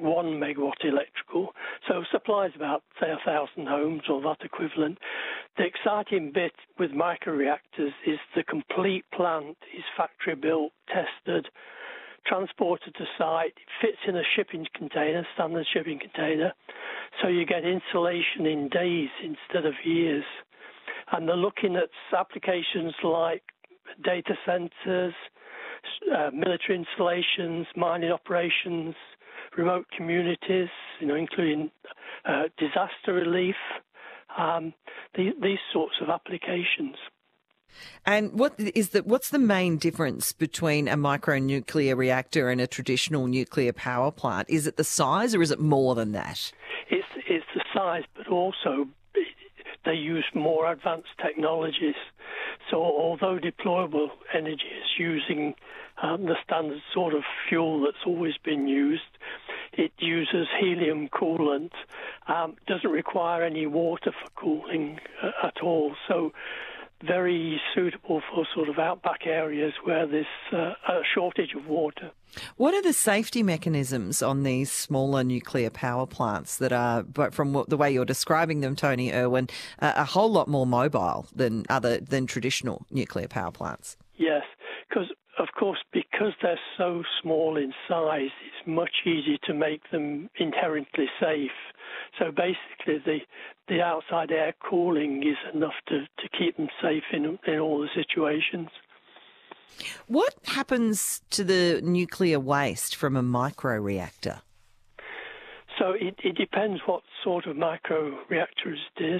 1 megawatt electrical, so supplies about, say, 1,000 homes or that equivalent. The exciting bit with microreactors is the complete plant is factory built, tested, transported to site, fits in a shipping container, standard shipping container, so you get installation in days instead of years. And they're looking at applications like data centers, military installations, mining operations, remote communities, including disaster relief, these sorts of applications. And what's the main difference between a micronuclear reactor and a traditional nuclear power plant? Is it the size, or is it more than that? It's the size, but also they use more advanced technologies. So although deployable energy is using the standard sort of fuel that's always been used, it uses helium coolant, doesn't require any water for cooling at all. So very suitable for sort of outback areas where there's a shortage of water. What are the safety mechanisms on these smaller nuclear power plants that are, but from the way you're describing them, Tony Irwin, a whole lot more mobile than traditional nuclear power plants? Yes, because they're so small in size, it's much easier to make them inherently safe. So basically, the outside air cooling is enough to keep them safe in all the situations. What happens to the nuclear waste from a microreactor? So it depends what sort of microreactor it is.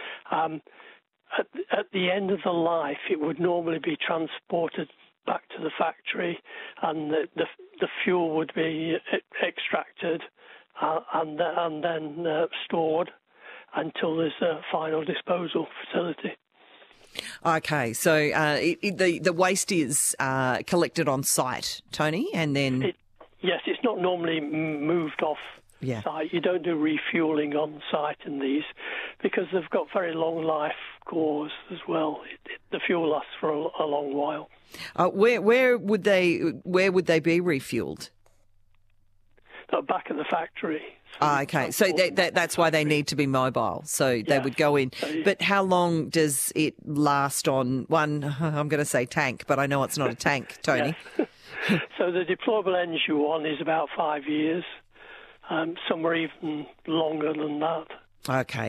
At the end of the life, it would normally be transported back to the factory, and the fuel would be extracted and then stored until there's a final disposal facility. Okay, so the waste is collected on site, Tony, and then... Yes, it's not normally moved off site. You don't do refuelling on site in these because they've got very long life cores as well. The fuel lasts for a long while. Where would they be refueled? Back at the factory. Okay, so that's why they need to be mobile. So they would go in. But how long does it last on one, I'm going to say tank, but I know it's not a tank, Tony. So the deployable energy one is about 5 years. Some are even longer than that. Okay.